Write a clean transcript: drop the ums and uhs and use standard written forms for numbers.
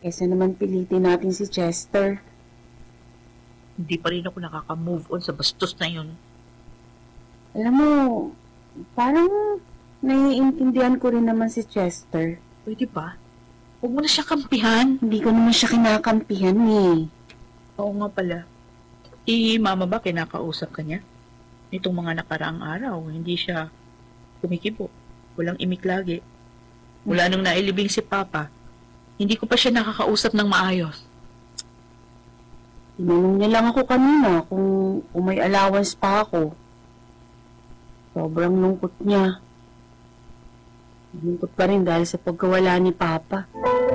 Kesa naman pilitin natin si Chester. Hindi pa rin ako nakaka-move on sa bastos na yun. Alam mo, parang naiintindihan ko rin naman si Chester. Pwede ba? Huwag mo na siyang kampihan. Hindi ko naman siya kinakampihan eh. Oo nga pala. Mama ba kinakausap ka niya? Nitong mga nakaraang araw, hindi siya kumikibo. Walang imik lagi. Mula nung nailibing si Papa, hindi ko pa siya nakakausap ng maayos. Tinanong niya lang ako kanina kung may allowance pa ako. Sobrang lungkot niya. Lungkot pa rin dahil sa pagkawala ni Papa.